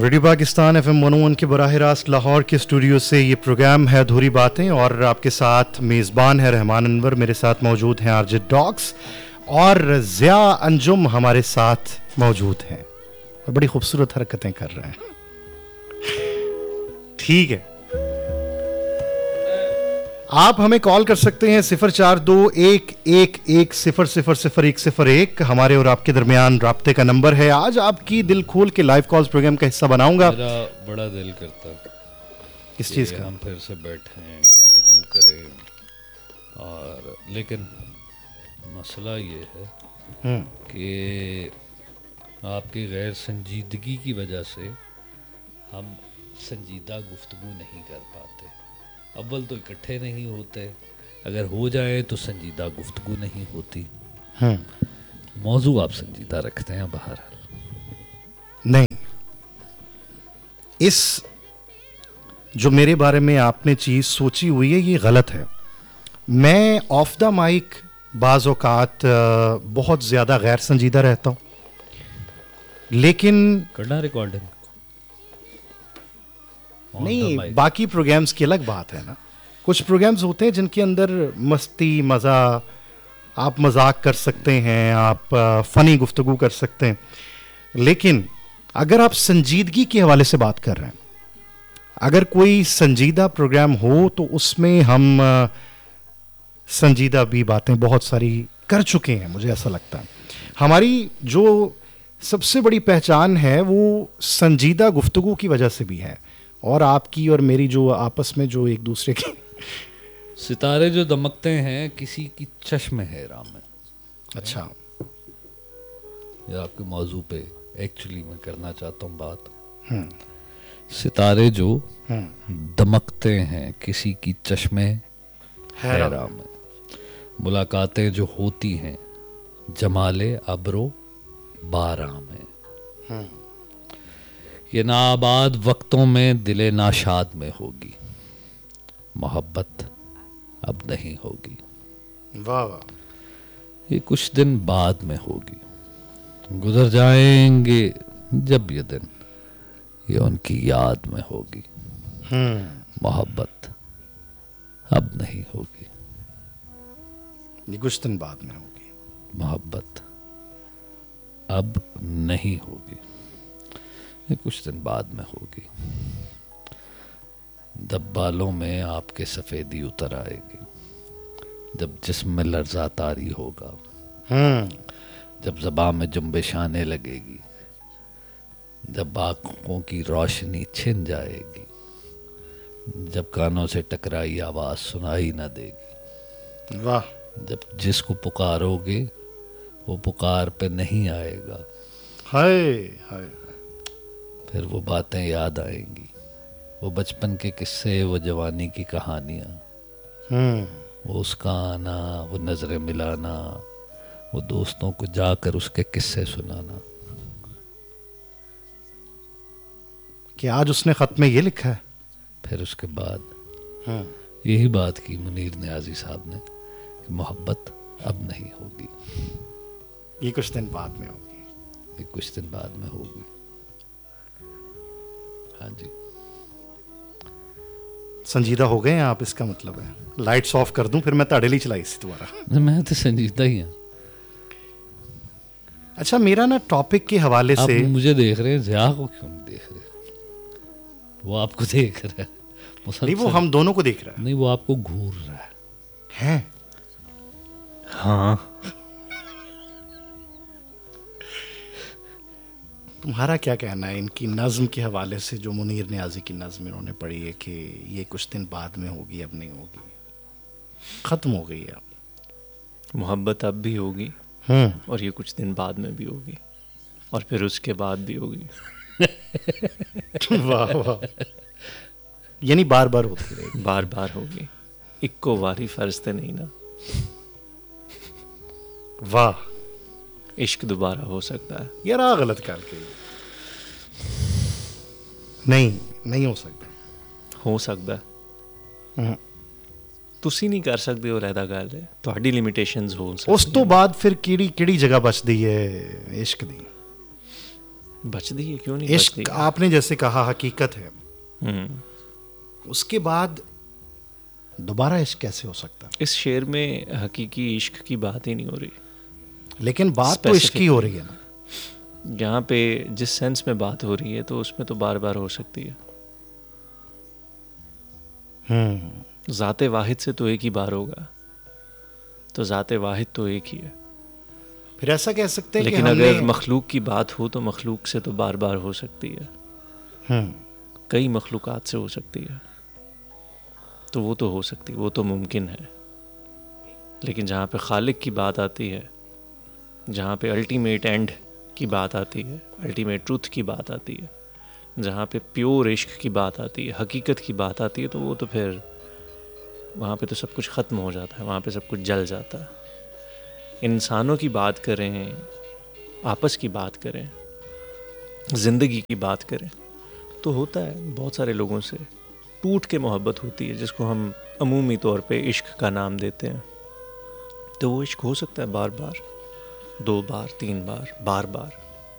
Radio Pakistan FM 101 के बराह रास्त लाहौर के स्टूडियो से ये प्रोग्राम है अधूरी बातें और आपके साथ मेज़बान है रहमान अनवर, मेरे साथ मौजूद हैं आरजे डॉक्स और ज़िया अंजुम हमारे साथ मौजूद हैं और बड़ी खूबसूरत हरकतें कर रहे हैं। ठीक है, आप हमें कॉल कर सकते हैं 042111000101। हमारे और आपके दरमियान राब्ते का नंबर है। आज आपकी दिल खोल के लाइव कॉल्स प्रोग्राम का हिस्सा बनाऊंगा। मेरा बड़ा दिल करता है किस चीज़ का? हम फिर से बैठें, गुफ्तगू करें, और लेकिन मसला ये है कि आपकी गैर संजीदगी की वजह से हम संजीदा गुफ्तगू नहीं कर पाते। अव्वल तो इकट्ठे नहीं होते, अगर हो जाए तो संजीदा गुफ्तगू नहीं होती। मौजू आप संजीदा रखते हैं, बहरहाल नहीं। इस जो मेरे बारे में आपने चीज़ सोची हुई है ये गलत है। मैं ऑफ द माइक बाज़ औक़ात बहुत ज़्यादा गैर संजीदा रहता हूँ, लेकिन करना रिकॉर्डिंग नहीं, बाकी प्रोग्राम्स की अलग बात है ना। कुछ प्रोग्राम्स होते हैं जिनके अंदर मस्ती मज़ा, आप मजाक कर सकते हैं, आप फ़नी गुफ्तगू कर सकते हैं, लेकिन अगर आप संजीदगी के हवाले से बात कर रहे हैं, अगर कोई संजीदा प्रोग्राम हो तो उसमें हम संजीदा भी बातें बहुत सारी कर चुके हैं। मुझे ऐसा लगता है हमारी जो सबसे बड़ी पहचान है वो संजीदा गुफ्तगू की वजह से भी है, और आपकी और मेरी जो आपस में जो एक दूसरे की सितारे जो दमकते हैं किसी की चश्मे हैराम में। अच्छा, ये आपके मौजू पे एक्चुअली मैं करना चाहता हूँ बात। सितारे जो दमकते हैं किसी की चश्मे हैराम में, मुलाकातें जो होती हैं जमाले अब्रो बारां में, ये नाआबाद वक्तों में दिले नाशाद में होगी, मोहब्बत अब नहीं होगी। वाह वाह। ये कुछ दिन बाद में होगी, गुजर जाएंगे जब ये दिन, ये उनकी याद में होगी, मोहब्बत अब नहीं होगी। ये कुछ दिन बाद में होगी, मोहब्बत अब नहीं होगी, ये कुछ दिन बाद में होगी। जब बालों में आपके सफ़ेदी उतर आएगी, जब जिस्म में लर्जा तारी होगा, जब ज़बान में जुम्बिश आने लगेगी, जब आँखों की रोशनी छिन जाएगी, जब कानों से टकराई आवाज़ सुनाई न देगी, वाह, जब जिसको पुकारोगे वो पुकार पे नहीं आएगा, हाय हाय, फिर वो बातें याद आएंगी, वो बचपन के किस्से, वो जवानी की कहानियाँ, वो उसका आना, वो नज़रें मिलाना, वो दोस्तों को जाकर उसके किस्से सुनाना कि आज उसने ख़त में ये लिखा है। फिर उसके बाद यही बात की मुनीर नियाज़ी साहब ने कि मोहब्बत अब नहीं होगी, ये कुछ दिन बाद में होगी, ये कुछ दिन बाद में होगी। हाँ जी, संजीदा हो गए हैं आप, इसका मतलब है। लाइट्स ऑफ कर दूं फिर मैं ताड़े ली चलाई सी दोबारा। मैं तो संजीदा ही हूँ। अच्छा, मेरा ना टॉपिक के हवाले आप से मुझे देख रहे हैं, ज़िया को क्यों नहीं देख रहे? वो आपको देख रहा है। नहीं, वो हम दोनों को देख रहा है। नहीं, वो आपको घूर रहा है। हाँ, तुम्हारा क्या कहना है इनकी नज़्म के हवाले से, जो मुनीर नियाज़ी की नज़्म इन्होंने पढ़ी है कि ये कुछ दिन बाद में होगी, अब नहीं होगी, ख़त्म हो गई है अब। मोहब्बत अब भी होगी और ये कुछ दिन बाद में भी होगी और फिर उसके बाद भी होगी। वाह वाह, यानी बार बार होती रहेगी। बार बार होगी, इक्को वारी फर्ज ते नहीं ना। वाह, इश्क दोबारा हो सकता है यार, आ गलत ख्याल के नहीं हो सकता। ਹੋ ਸਕਦਾ ਤੁਸੀਂ ਨਹੀਂ ਕਰ ਸਕਦੇ, ਉਹ ਰਹਿਦਾ ਗੱਲ ਹੈ, ਤੁਹਾਡੀ ਲਿਮਿਟੇਸ਼ਨਸ ਹੋ ਸਕਦੀਆਂ। ਉਸ ਤੋਂ ਬਾਅਦ ਫਿਰ ਕਿਹੜੀ ਜਗ੍ਹਾ ਬਚਦੀ ਹੈ ਇਸ਼ਕ ਦੀ? बचती है, क्यों नहीं इश्क बचती? आपने जैसे कहा हकीकत है, उसके बाद दोबारा इश्क कैसे हो सकता है? इस शेर में हकीकी इश्क की बात ही नहीं हो रही, लेकिन बात तो इश्क की हो रही है ना। यहाँ पे जिस सेंस में बात हो रही है तो उसमें तो बार बार हो सकती है। ज़ाते वाहिद से तो एक ही बार होगा, तो ज़ाते वाहिद तो एक ही है। फिर ऐसा कह सकते हैं लेकिन कि अगर मखलूक की बात हो तो मखलूक से तो बार बार हो सकती है, कई मखलूकात से हो सकती है, तो वो तो हो सकती है, वो तो मुमकिन है। लेकिन जहाँ पे खालिक की बात आती है, जहाँ पे अल्टीमेट एंड की बात आती है, अल्टीमेट ट्रूथ की बात आती है, जहाँ पे प्योर इश्क की बात आती है, हकीकत की बात आती है, तो वो तो फिर वहाँ पे तो सब कुछ ख़त्म हो जाता है, वहाँ पे सब कुछ जल जाता है। इंसानों की बात करें, आपस की बात करें, ज़िंदगी की बात करें, तो होता है बहुत सारे लोगों से टूट के मोहब्बत होती है, जिसको हम अमूमी तौर पे इश्क का नाम देते हैं। तो वो इश्क हो सकता है बार बार, 2 बार, 3 बार, बार बार।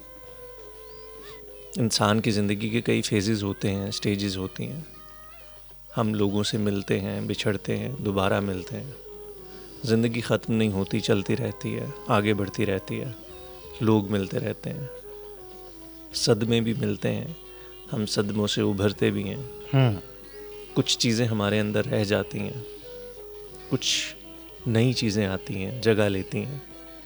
इंसान की ज़िंदगी के कई फेजेस होते हैं, स्टेजेस होती हैं। हम लोगों से मिलते हैं, बिछड़ते हैं, दोबारा मिलते हैं। ज़िंदगी ख़त्म नहीं होती, चलती रहती है, आगे बढ़ती रहती है, लोग मिलते रहते हैं, सदमे भी मिलते हैं, हम सदमों से उभरते भी हैं। कुछ चीज़ें हमारे अंदर रह जाती हैं, कुछ नई चीज़ें आती हैं, जगह लेती हैं।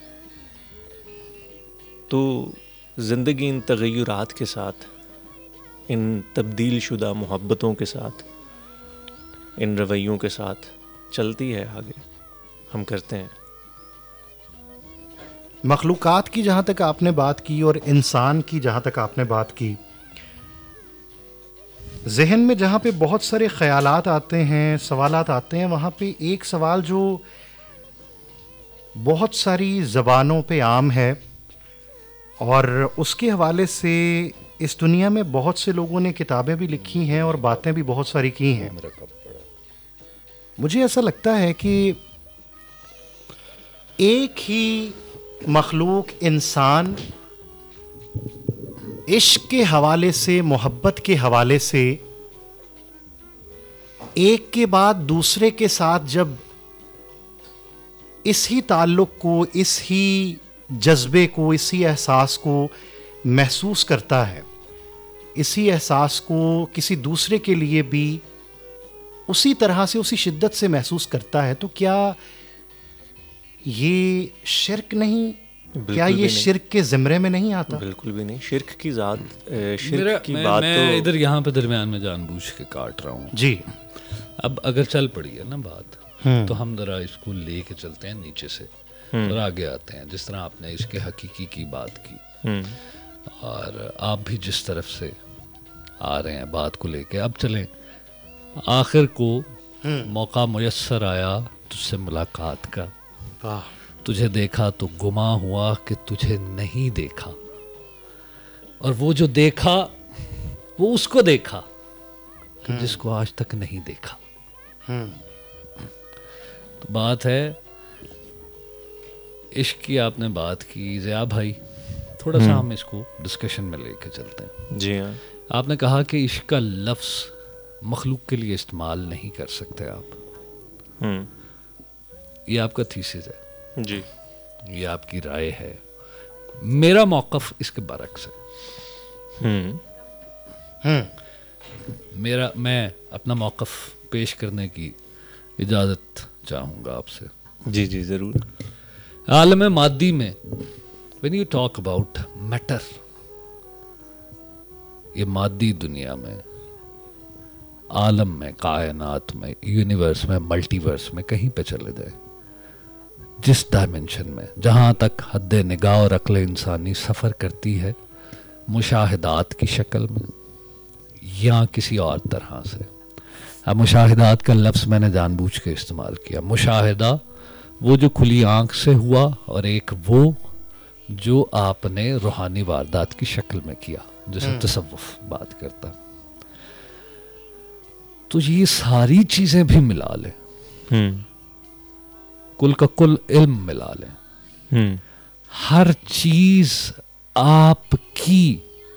तो ज़िंदगी इन तग़य्युरात के साथ, इन तब्दील शुदा मोहब्बतों के साथ, इन रवैयों के साथ चलती है आगे, हम करते हैं। मखलूकात की जहाँ तक आपने बात की और इंसान की जहाँ तक आपने बात की, जहन में जहाँ पे बहुत सारे ख्यालात आते हैं, सवालात आते हैं, वहाँ पे एक सवाल जो बहुत सारी ज़बानों पे आम है और उसके हवाले से इस दुनिया में बहुत से लोगों ने किताबें भी लिखी हैं और बातें भी बहुत सारी की हैं। मुझे ऐसा लगता है कि एक ही मखलूक इंसान इश्क के हवाले से, मोहब्बत के हवाले से एक के बाद दूसरे के साथ जब इस ही ताल्लुक़ को, इस ही जज्बे को, इसी एहसास को महसूस करता है, इसी एहसास को किसी दूसरे के लिए भी उसी तरह से, उसी शिद्दत से महसूस करता है, तो क्या ये शिर्क नहीं? क्या ये शिर्क के ज़िम्रे में नहीं आता? बिल्कुल भी नहीं। शिर्क की बात मैं इधर यहाँ पे दरमियान में जानबूझ के काट रहा हूँ जी। अब अगर चल पड़ी है ना बात, तो हम जरा इसको लेके चलते हैं नीचे से और आगे आते हैं। जिस तरह आपने इसके हकीकी की बात की और आप भी जिस तरफ से आ रहे हैं बात को लेके, अब चलें आखिर को मौका मुयस्सर आया तुझसे मुलाकात का, तुझे देखा तो गुमा हुआ कि तुझे नहीं देखा, और वो जो देखा वो उसको देखा कि जिसको आज तक नहीं देखा। तो बात है इश्क की, आपने बात की ज़िया भाई, थोड़ा सा हम इसको डिस्कशन में लेके चलते हैं। जी हाँ। आपने कहा कि इश्क का लफ्ज़ मखलूक के लिए इस्तेमाल नहीं कर सकते आप, ये आपका थीसिस है जी, ये आपकी राय है। मेरा मौक़िफ़ इसके बरक्स है। मैं अपना मौक़िफ़ पेश करने की इजाज़त चाहूँगा आपसे। जी जी ज़रूर। आलम मादी में when you talk about matter, ये मादी दुनिया में, आलम में, कायनात में, यूनिवर्स में, मल्टीवर्स में, कहीं पे चले जाए, जिस डायमेंशन में जहाँ तक हद निगाह और अक्ल इंसानी सफ़र करती है, मुशाहिदात की शक्ल में या किसी और तरह से। अब मुशाहिदात का लफ्ज़ मैंने जानबूझ के इस्तेमाल किया। मुशाहिदा वो जो खुली आंख से हुआ, और एक वो जो आपने रूहानी वारदात की शक्ल में किया, जिसे तसव्वुफ बात करता। तो ये सारी चीज़ें भी मिला लें, कुल का कुल इल्म मिला लें, हर चीज़ आपकी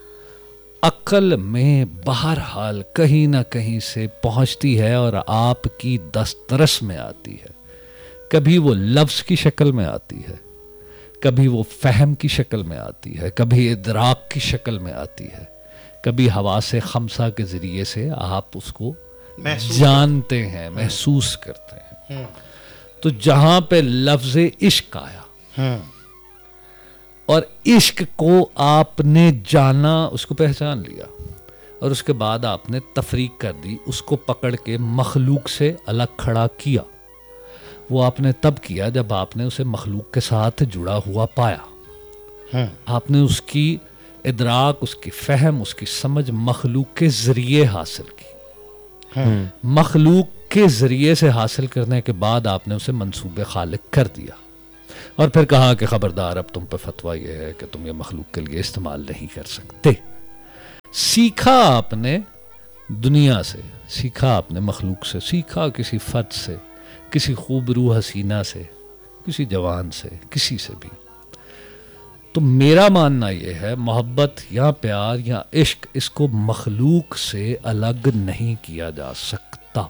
अक्ल में बहरहाल कहीं ना कहीं से पहुंचती है और आपकी दस्तरस में आती है। कभी वो लफ्ज़ की शक्ल में आती है, कभी वो फहम की शक्ल में आती है, कभी इदराक की शक्ल में आती है, कभी हवासे खमसा के ज़रिए से आप उसको जानते हैं, महसूस करते हैं। तो जहाँ पे लफ्ज़ इश्क आया और इश्क को आपने जाना, उसको पहचान लिया और उसके बाद आपने तफरीक कर दी, उसको पकड़ के मखलूक से अलग खड़ा किया। वो आपने तब किया जब आपने उसे मखलूक के साथ जुड़ा हुआ पाया। आपने उसकी इदराक, उसकी फहम, उसकी समझ मखलूक के ज़रिए हासिल की। मखलूक के ज़रिए से हासिल करने के बाद आपने उसे मंसूबे खालिक कर दिया और फिर कहा कि ख़बरदार, अब तुम पे फतवा यह है कि तुम ये मखलूक के लिए इस्तेमाल नहीं कर सकते। सीखा आपने दुनिया से, सीखा आपने मखलूक से, सीखा किसी फ़र्द से, किसी खूबरू हसीना से, किसी जवान से, किसी से भी। तो मेरा मानना यह है, मोहब्बत या प्यार या इश्क, इसको मखलूक से अलग नहीं किया जा सकता।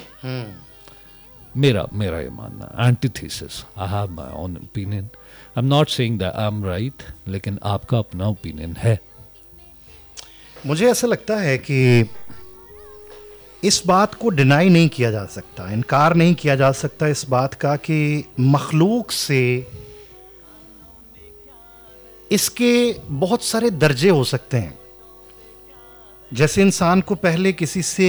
मेरा ये मानना, antithesis. I have my own opinion. I am not saying that I am right, लेकिन आपका अपना ओपिनियन है। मुझे ऐसा लगता है कि इस बात को डिनाई नहीं किया जा सकता, इनकार नहीं किया जा सकता इस बात का कि मखलूक से इसके बहुत सारे दर्जे हो सकते हैं। जैसे इंसान को पहले किसी से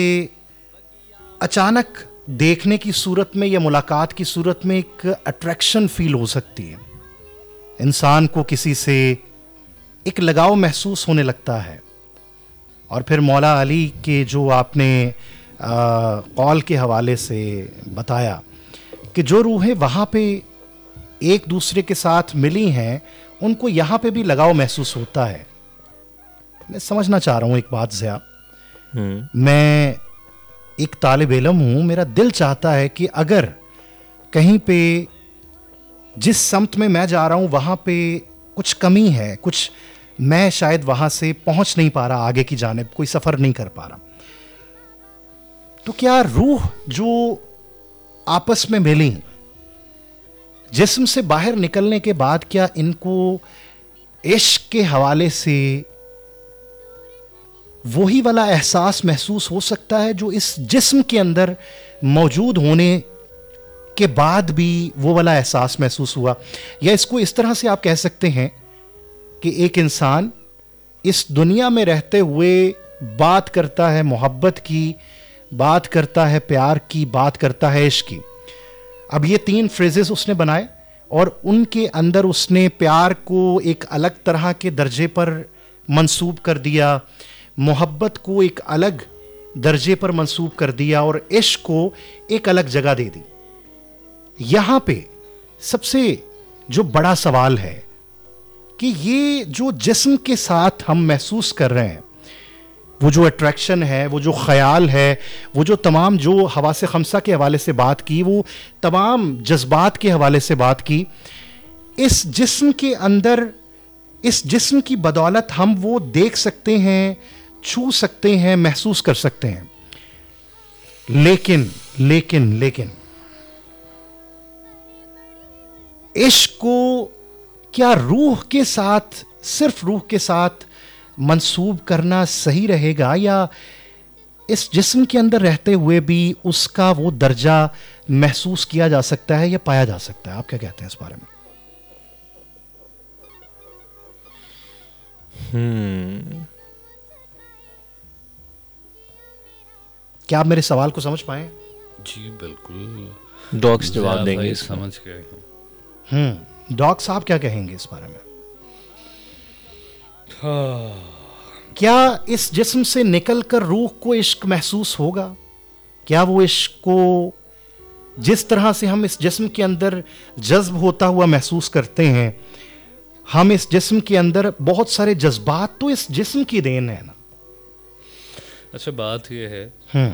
अचानक देखने की सूरत में या मुलाकात की सूरत में एक अट्रैक्शन फील हो सकती है, इंसान को किसी से एक लगाव महसूस होने लगता है। और फिर मौला अली के जो आपने कौल के हवाले से बताया कि जो रूहें वहाँ पे एक दूसरे के साथ मिली हैं, उनको यहाँ पे भी लगाव महसूस होता है। मैं समझना चाह रहा हूँ एक बात ज़िया, मैं एक तालिब इल्म हूँ, मेरा दिल चाहता है कि अगर कहीं पे जिस समत में मैं जा रहा हूँ वहाँ पे कुछ कमी है, कुछ मैं शायद वहाँ से पहुँच नहीं पा रहा, आगे की जानिब कोई सफ़र नहीं कर पा रहा, तो क्या रूह जो आपस में मिली जिस्म से बाहर निकलने के बाद, क्या इनको इश्क के हवाले से वही वाला एहसास महसूस हो सकता है जो इस जिस्म के अंदर मौजूद होने के बाद भी वो वाला एहसास महसूस हुआ? या इसको इस तरह से आप कह सकते हैं कि एक इंसान इस दुनिया में रहते हुए बात करता है मोहब्बत की, बात करता है प्यार की, बात करता है इश्क की। अब ये 3 फ्रेजेस उसने बनाए और उनके अंदर उसने प्यार को एक अलग तरह के दर्जे पर मंसूब कर दिया, मोहब्बत को एक अलग दर्जे पर मंसूब कर दिया और इश्क को एक अलग जगह दे दी। यहाँ पे सबसे जो बड़ा सवाल है कि ये जो जिस्म के साथ हम महसूस कर रहे हैं, वो जो अट्रैक्शन है, वो जो ख्याल है, वो जो तमाम जो हवासे खमसा के हवाले से बात की, वो तमाम जज्बात के हवाले से बात की, इस जिस्म के अंदर, इस जिस्म की बदौलत हम वो देख सकते हैं, छू सकते हैं, महसूस कर सकते हैं। लेकिन लेकिन लेकिन इश्क को क्या रूह के साथ, सिर्फ रूह के साथ मंसूब करना सही रहेगा, या इस जिस्म के अंदर रहते हुए भी उसका वो दर्जा महसूस किया जा सकता है या पाया जा सकता है? आप क्या कहते हैं इस बारे में? क्या आप मेरे सवाल को समझ पाए? जी बिल्कुल, डॉक्स जवाब देंगे, समझ गए। डॉग साहब क्या कहेंगे इस बारे में? क्या इस जिस्म से निकलकर रूह को इश्क महसूस होगा? क्या वो इश्क को जिस तरह से हम इस जिस्म के अंदर जज्ब होता हुआ महसूस करते हैं, हम इस जिस्म के अंदर बहुत सारे जज्बात तो इस जिस्म की देन है ना। अच्छा, बात यह है,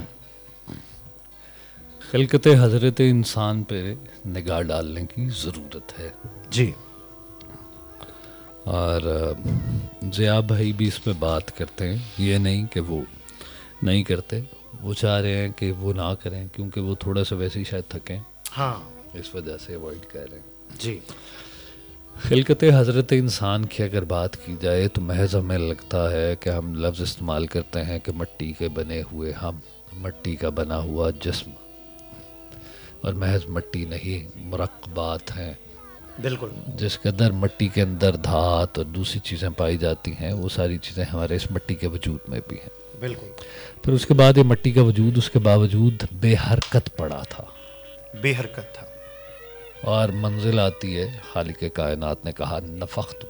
खिलकत हजरत इंसान पे निगाह डालने की ज़रूरत है। जी। और ज़िया भाई भी इस पे बात करते हैं, ये नहीं कि वो नहीं करते, वो चाह रहे हैं कि वो ना करें क्योंकि वो थोड़ा सा वैसे ही शायद थकें, हाँ इस वजह से अवॉइड कर रहे हैं। जी। खिलकत हज़रत इंसान की अगर बात की जाए तो महज हमें लगता है कि हम लफ्ज़ इस्तेमाल करते हैं कि मिट्टी के बने हुए हम, मिट्टी का बना हुआ जिस्म, और महज मिट्टी नहीं मुरक्कबात हैं। बिल्कुल। जिस कदर मिट्टी के अंदर धात और दूसरी चीज़ें पाई जाती हैं वो सारी चीज़ें हमारे इस मिट्टी के वजूद में भी हैं। बिल्कुल। फिर उसके बाद ये मिट्टी का वजूद उसके बावजूद बेहरकत पड़ा था, बेहरकत था। और मंजिल आती है, खालिक कायनात ने कहा नफ़ख्तु,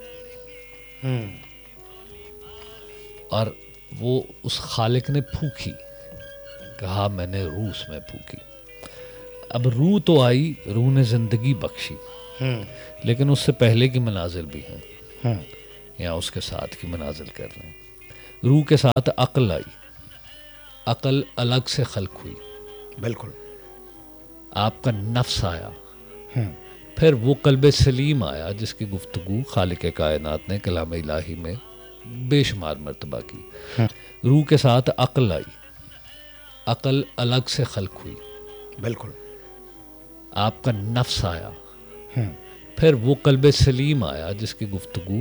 और वो उस खालिक ने फूकी, कहा मैंने रूह उसमें फूकी। अब रूह तो आई, रूह ने ज़िंदगी बख्शी, लेकिन उससे पहले की मनाजिल भी हैं, या उसके साथ की मनाजिल कर रहे हैं। रूह के साथ अक्ल आई, अक्ल अलग से खल्क हुई, बिल्कुल। आपका नफ्स आया, फिर वो कल्बे सलीम आया जिसकी गुफ्तगू खालिक कायनात ने कलाम इलाही में बेशुमार मर्तबा की। रूह के साथ अक्ल आई, अक्ल अलग से खल्क हुई, बिल्कुल। आपका नफ्स आया, फिर वो कल्बे सलीम आया जिसकी गुफ्तगू